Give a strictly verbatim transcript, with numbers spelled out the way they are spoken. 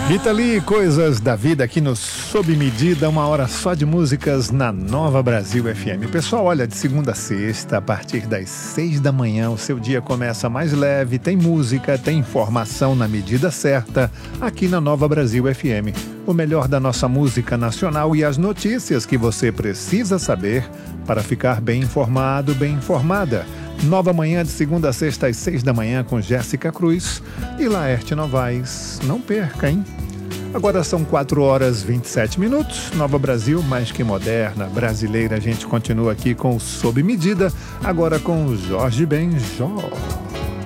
Rita Lee, Coisas da Vida aqui no Sob Medida, uma hora só de músicas na Nova Brasil F M. Pessoal, olha, de segunda a sexta, a partir das seis da manhã, o seu dia começa mais leve, tem música, tem informação na medida certa, aqui na Nova Brasil F M. O melhor da nossa música nacional e as notícias que você precisa saber para ficar bem informado, bem informada. Nova Manhã de segunda a sexta às seis da manhã com Jéssica Cruz e Laerte Novaes. Não perca, hein? Agora são quatro horas e vinte e sete minutos. Nova Brasil, mais que moderna, brasileira. A gente continua aqui com o Sob Medida, agora com o Jorge Benjor.